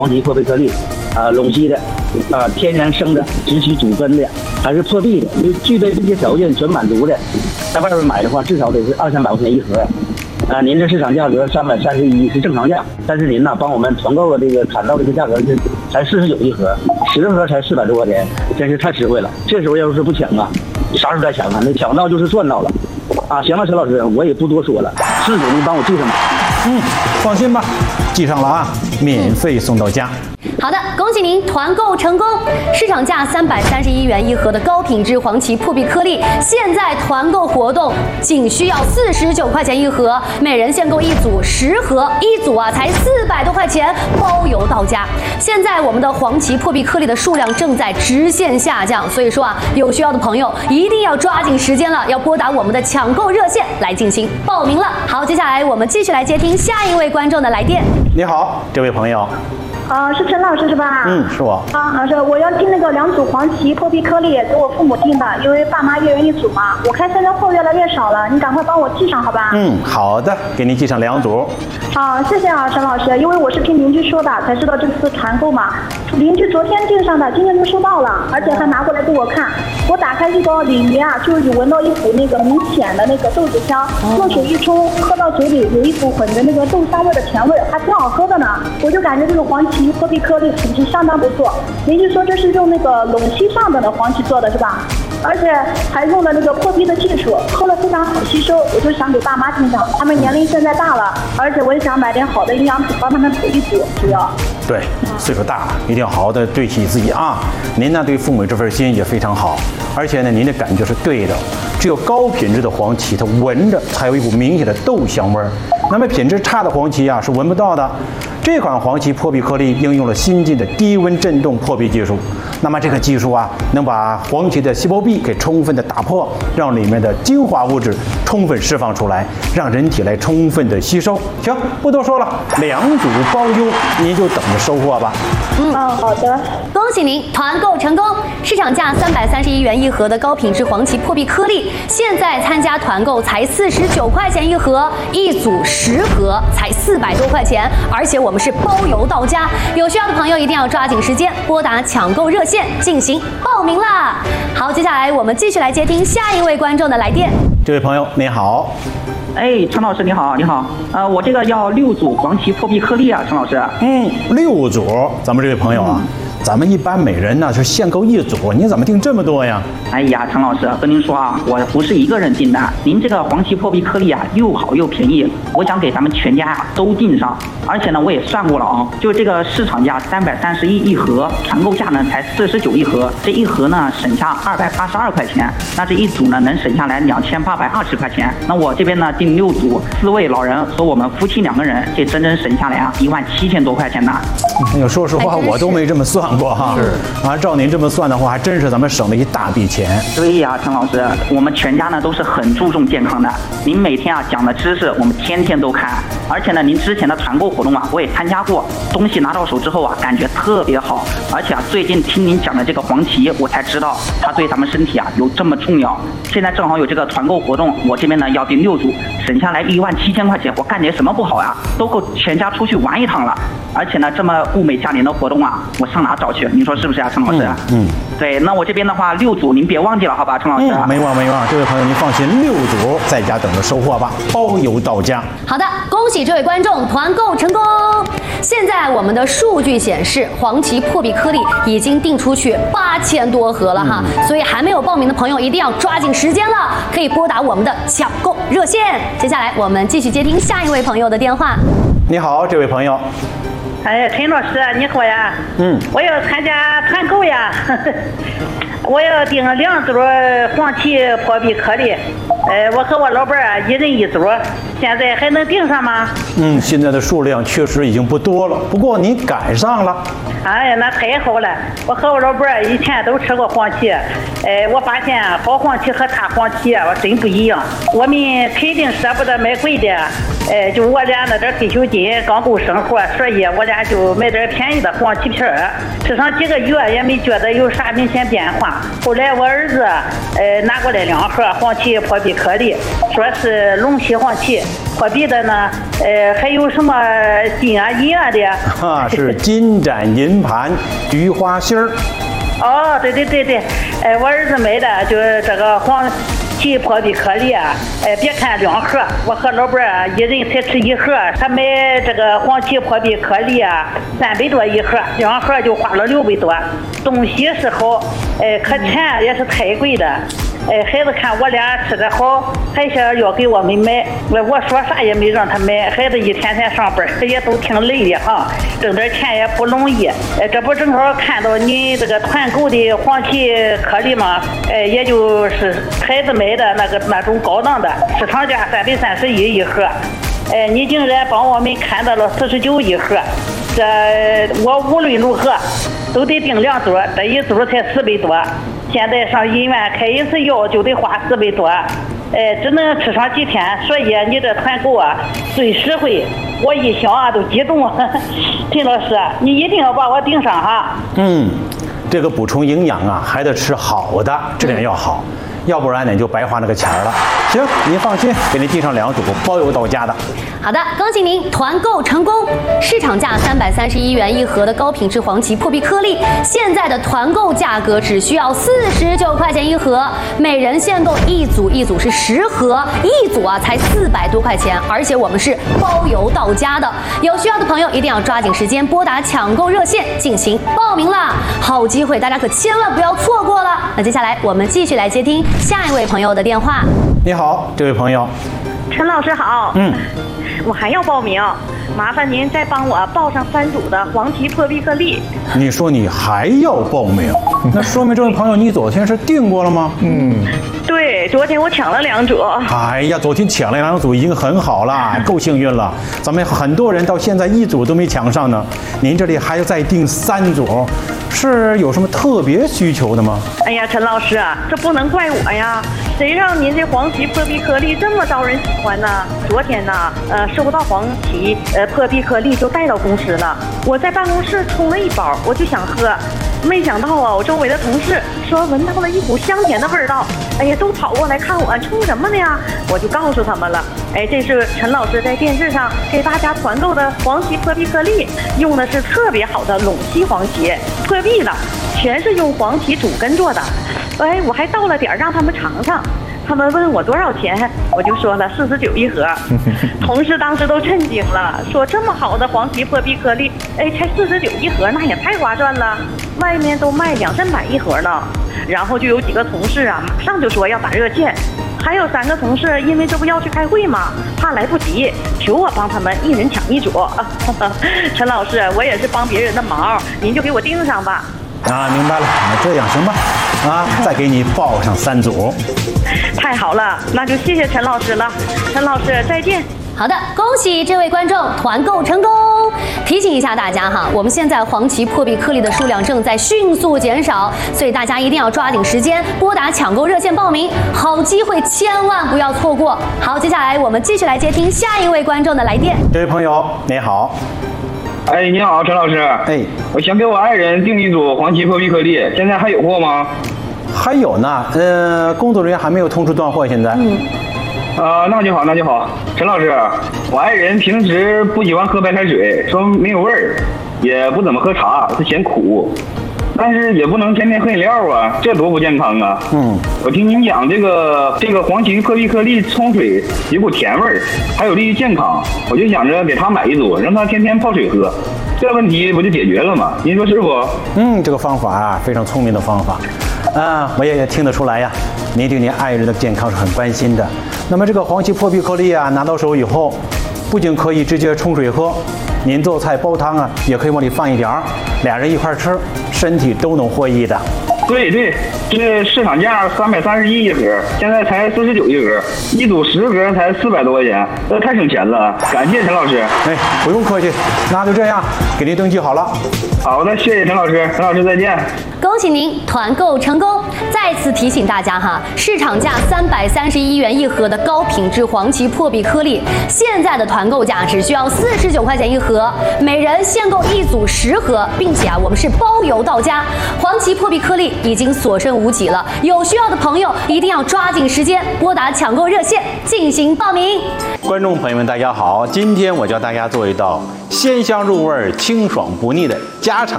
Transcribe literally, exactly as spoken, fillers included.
黄芪破壁颗粒，啊、呃，陇西的，啊、呃，天然生的，只取主根的，还是破壁的，你具备这些条件全满足的，在外边买的话，至少得是二三百块钱一盒。啊、呃，您这市场价格三百三十一是正常价，但是您呢帮我们团购的这个砍到这个价格是才四十九一盒，十盒才四百多块钱，真是太实惠了。这时候要是不抢啊，啥时候再抢啊？那抢到就是赚到了。啊，行了，陈老师，我也不多说了，事主您帮我记上吧。 嗯，放心吧，记上了啊，免费送到家。 好的，恭喜您团购成功！市场价三百三十一元一盒的高品质黄芪破壁颗粒，现在团购活动仅需要四十九块钱一盒，每人限购一组十盒，一组啊才四百多块钱，包邮到家。现在我们的黄芪破壁颗粒的数量正在直线下降，所以说啊，有需要的朋友一定要抓紧时间了，要拨打我们的抢购热线来进行报名了。好，接下来我们继续来接听下一位观众的来电。 你好，这位朋友。 啊、呃，是陈老师是吧？ 嗯，是我。 啊，老师，我要订那个两组黄芪破壁颗粒，给我父母订的，因为爸妈一人一组嘛。我看现在货越来越少了，你赶快帮我寄上好吧？ 嗯，好的，给您寄上两组。 啊，谢谢啊，陈老师，因为我是听邻居说的才知道这次团购嘛。邻居昨天订上的，今天就收到了，而且还拿过来给我看。我打开这个里面啊，就有闻到一股那个明显的那个豆子香，用水一冲，喝到嘴里有一股混着那个豆香味的甜味，还挺好喝的呢。我就感觉这个黄芪破壁颗粒品质相当不错。邻居说这是用那个陇西上等的黄芪做的，是吧？而且还用了那个破壁的技术，喝了非常好吸收。我就想给爸妈订上，他们年龄现在大了，而且我也想买点好的营养品帮他们补一补，主要。 对，岁数大了，一定要好好的对起自己啊！您呢对父母这份心也非常好，而且呢您的感觉是对的。只有高品质的黄芪，它闻着才有一股明显的豆香味儿。那么品质差的黄芪啊是闻不到的。这款黄芪破壁颗粒应用了新进的低温振动破壁技术，那么这个技术啊，能把黄芪的细胞壁给充分的打破，让里面的精华物质充分释放出来，让人体来充分的吸收。行，不多说了，两组包邮，您就等着收货吧。 嗯，哦，好的。 恭喜您团购成功！市场价三百三十一元一盒的高品质黄芪破壁颗粒，现在参加团购才四十九块钱一盒，一组十盒才四百多块钱，而且我们是包邮到家。有需要的朋友一定要抓紧时间拨打抢购热线进行报名啦！好，接下来我们继续来接听下一位观众的来电。 这位朋友您好。 哎，陈老师你好，你好，呃，我这个要六组黄芪破壁颗粒啊，陈老师。 嗯，六组，咱们这位朋友啊。嗯，咱们一般每人呢是限购一组，您怎么订这么多呀？ 哎呀，陈老师，跟您说啊，我不是一个人订的，您这个黄芪破壁颗粒啊，又好又便宜，我想给咱们全家啊都订上。而且呢，我也算过了啊，就这个市场价三百三十一一盒，团购价呢才四十九一盒，这一盒呢省下二百八十二块钱，那这一组呢能省下来两千八百二十块钱。那我这边呢订六组，四位老人和我们夫妻两个人，这整整省下来啊一万七千多块钱呢。 哎呦，说实话，我都没这么算过哈。是啊，照您这么算的话，还真是咱们省了一大笔钱。 对呀，陈老师，我们全家呢都是很注重健康的。您每天啊讲的知识，我们天天都看。而且呢，您之前的团购活动啊，我也参加过，东西拿到手之后啊，感觉特别好。而且啊，最近听您讲的这个黄芪，我才知道它对咱们身体啊有这么重要。现在正好有这个团购活动，我这边呢要订六组，省下来一万七千块钱，我干点什么不好呀？都够全家出去玩一趟了。而且呢，这么物美价廉的活动啊，我上哪找去？您说是不是啊，陈老师？ 嗯，嗯对，那我这边的话，六组您别忘记了，好吧，陈老师？ 嗯、没忘没忘，这位朋友您放心，六组在家等着收货吧，包邮到家。 好的，恭喜这位观众团购成功。现在我们的数据显示，黄芪破壁颗粒已经订出去八千多盒了哈，嗯、所以还没有报名的朋友一定要抓紧时间了，可以拨打我们的抢购热线。接下来我们继续接听下一位朋友的电话。 你好，这位朋友。 哎，陈老师你好呀。 嗯， 我要参加团购呀，呵呵我要订两组黄芪破壁颗粒，呃，我和我老伴儿一人一组，现在还能订上吗？ 嗯，现在的数量确实已经不多了，不过你赶上了。 哎呀，那太好了！我和我老伴儿以前都吃过黄芪，哎，我发现好黄芪和差黄芪我真不一样。我们肯定舍不得买贵的，哎，就我俩那点退休金刚够生活，所以我俩就买点便宜的黄芪片儿，吃上几个月也没觉得有啥明显变化。后来我儿子，呃，拿过来两盒黄芪破壁颗粒，说是陇西黄芪， 破壁的呢，呃，还有什么金啊、银啊的？ 啊，是金盏银盘、菊花芯儿。 哦，对对对对，哎，我儿子买的就是这个黄芪破壁颗粒啊，哎，别看两盒，我和老伴儿一人才吃一盒，他买这个黄芪破壁颗粒啊，三百多一盒，两盒就花了六百多，东西是好，哎，可钱也是太贵的。哎，孩子看我俩吃的好，还想要给我们买，我我说啥也没让他买。孩子一天天上班，也都挺累的哈，挣点钱也不容易。哎，这不正好看到你这个团购的黄芪颗粒吗？哎，也就是孩子买的那个那种高档的，市场价三百三十一一盒。哎，你竟然帮我们看到了四十九一盒，这我无论如何都得订两组，这一组才四百多。现在上医院开一次药就得花四百多，哎，只能吃上几天，所以你这团购啊最实惠，我一想啊都激动。陈老师，你一定要把我盯上哈。 嗯，这个补充营养啊，还得吃好的，质量要好，要不然呢就白花那个钱了。行，您放心，给您订上两组，包邮到家的。 好的，恭喜您团购成功！市场价三百三十一元一盒的高品质黄芪破壁颗粒，现在的团购价格只需要四十九块钱一盒，每人限购一组，一组是十盒，一组啊才四百多块钱，而且我们是包邮到家的。有需要的朋友一定要抓紧时间拨打抢购热线进行报名啦！好机会，大家可千万不要错过了。那接下来我们继续来接听下一位朋友的电话。 你好，这位朋友。 陈老师好。 嗯。 我还要报名，麻烦您再帮我报上三组的黄芪破壁颗粒。 你说你还要报名，那说明这位朋友你昨天是订过了吗？嗯， 对，昨天我抢了两组。 哎呀，昨天抢了两组已经很好了，够幸运了。咱们很多人到现在一组都没抢上呢，您这里还要再订三组，是有什么特别需求的吗？ 哎呀，陈老师啊，这不能怪我呀，谁让您这黄芪破壁颗粒这么招人喜欢呢？昨天呢，呃，收到黄芪呃破壁颗粒就带到公司了，我在办公室冲了一包，我就想喝，没想到啊，我周围的同事说闻到了一股香甜的味道，哎呀，都跑过来看我冲什么呢呀？我就告诉他们了，哎，这是陈老师在电视上给大家团购的黄芪破壁颗粒，用的是特别好的陇西黄芪，破壁了，全是用黄芪主根做的。哎，我还到了点让他们尝尝。他们问我多少钱，我就说了四十九一盒。同事当时都震惊了，说这么好的黄芪破壁颗粒，哎，才四十九一盒，那也太划算了。外面都卖两三百一盒呢。然后就有几个同事啊，马上就说要打热线。还有三个同事，因为这不要去开会嘛，怕来不及，求我帮他们一人抢一组。陈老师，我也是帮别人的忙，您就给我盯上吧。 啊，明白了，那这样行吧？啊，再给你报上三组。 太好了，那就谢谢陈老师了。陈老师，再见。 好的，恭喜这位观众团购成功。提醒一下大家哈，我们现在黄芪破壁颗粒的数量正在迅速减少，所以大家一定要抓紧时间拨打抢购热线报名，好机会千万不要错过。好，接下来我们继续来接听下一位观众的来电。 这位朋友，你好。 哎，你好，陈老师。 哎， 我想给我爱人订一组黄芪破壁颗粒，现在还有货吗？ 还有呢，呃，工作人员还没有通知断货，现在。嗯。 啊、呃，那就好，那就好。陈老师，我爱人平时不喜欢喝白开水，说没有味儿，也不怎么喝茶，他嫌苦。但是也不能天天喝饮料啊，这多不健康啊！嗯，我听您讲这个这个黄芪破壁颗粒冲水有股甜味儿，还有利于健康，我就想着给他买一组，让他天天泡水喝，这问题不就解决了吗？您说是不？ 嗯，这个方法啊，非常聪明的方法，啊，我也也听得出来呀，您对您爱人的健康是很关心的。那么这个黄芪破壁颗粒啊，拿到手以后，不仅可以直接冲水喝，您做菜煲汤啊，也可以往里放一点儿，俩人一块吃，身体都能获益的。 对对，这市场价三百三十一一盒，现在才四十九一盒，一组十盒才四百多块钱，这太省钱了。感谢陈老师。 哎，不用客气，那就这样，给您登记好了。 好的，谢谢陈老师，陈老师再见。 恭喜您团购成功！再次提醒大家哈，市场价三百三十一元一盒的高品质黄芪破壁颗粒，现在的团购价只需要四十九块钱一盒，每人限购一组十盒，并且啊，我们是包邮到家。黄芪破壁颗粒已经所剩无几了。有需要的朋友一定要抓紧时间拨打抢购热线进行报名。 观众朋友们，大家好，今天我教大家做一道鲜香入味、清爽不腻的家常